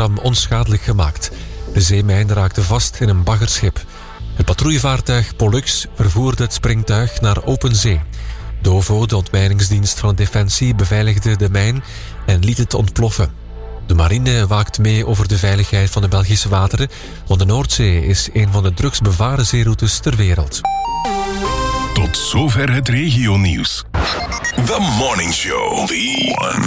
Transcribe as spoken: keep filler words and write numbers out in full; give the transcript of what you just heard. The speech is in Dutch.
kilogram onschadelijk gemaakt. De zeemijn raakte vast in een baggerschip. Het patrouillevaartuig Pollux vervoerde het springtuig naar open zee. DOVO, de ontmijningsdienst van de Defensie, beveiligde de mijn en liet het ontploffen. De marine waakt mee over de veiligheid van de Belgische wateren, want de Noordzee is een van de drukst bevaren zeeroutes ter wereld. Tot zover het regionieuws. The Morning Show. The